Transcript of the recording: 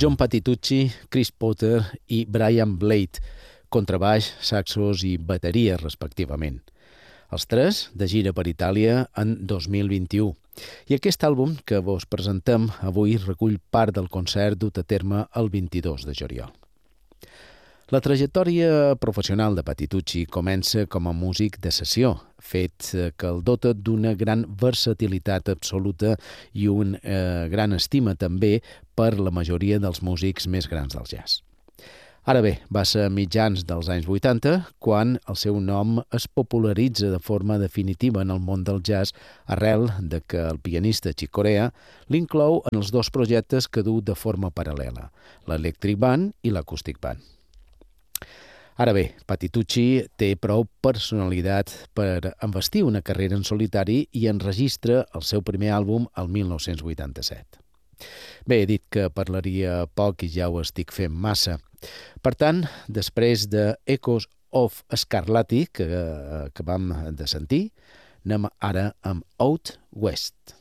John Patitucci, Chris Potter i Brian Blade, contrabaix, saxos i bateria, respectivament. Els tres de gira per Itàlia en 2021. I aquest àlbum que vos presentem avui recull part del concert dut a terme el 22 de juliol. La trajectòria professional de Patitucci comença com a músic de sessió, fet que el dota d'una gran versatilitat absoluta i una gran estima també per la majoria dels músics més grans del jazz. Ara bé, va ser a mitjans dels anys 80 quan el seu nom es popularitza de forma definitiva en el món del jazz arrel de que el pianista Chick Corea l'inclou en els dos projectes que du de forma paral·lela, l'Electric Band i l'Acoustic Band. Ara bé, Patitucci té prou personalitat per envestir una carrera en solitari i enregistra el seu primer àlbum el 1987. Bé, he dit que parlaria poc i ja ho estic fent massa. Per tant, després de Echoes of Scarlatti, que acabam de sentir, anem ara amb Out West.